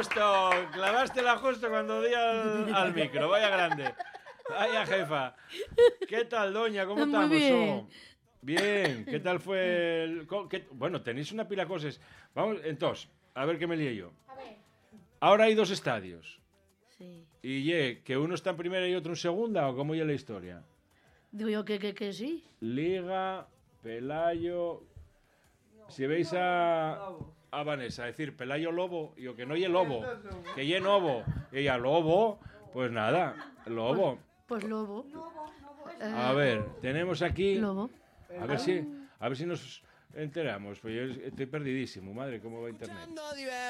justo, clavásela justo cuando di al micro, vaya grande. Vaya jefa. ¿Qué tal, doña? ¿Cómo Muy estamos? bien. Bien, ¿qué tal fue el... Bueno, tenéis una pila de cosas. Vamos, entonces, a ver qué me lío yo. Ahora hay 2 estadios. Sí. Y que uno está en primera y otro en segunda, ¿o cómo es la historia? Digo yo que sí. Liga, Pelayo... Si veis a Vanessa decir Pelayo Lobo, y o que no lle Lobo, que lle Novo, y ella Lobo, pues nada, Lobo. Pues lobo. A ver, tenemos aquí... Lobo. A ver si nos enteramos, pues yo estoy perdidísimo, madre, cómo va internet.